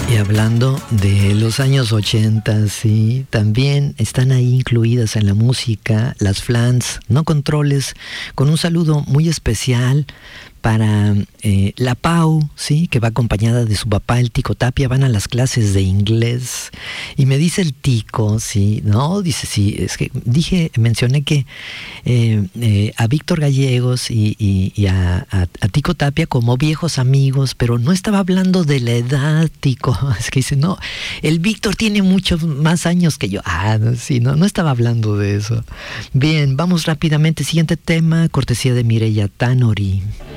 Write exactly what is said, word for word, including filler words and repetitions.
Y hablando de los años ochenta, sí, también están ahí incluidas en la música las flans, no controles, con un saludo muy especial para eh, la Pau, sí, que va acompañada de su papá, el Tico Tapia. Van a las clases de inglés y me dice el Tico, sí, no, dice, sí, es que dije, mencioné que eh, eh, a Víctor Gallegos y, y, y a, a, a Tico Tapia como viejos amigos, pero no estaba hablando de la edad, Tico. Es que dice, no, el Víctor tiene muchos más años que yo. Ah, no, sí, no, no estaba hablando de eso. Bien, vamos rápidamente, siguiente tema, cortesía de Mireya Tanori.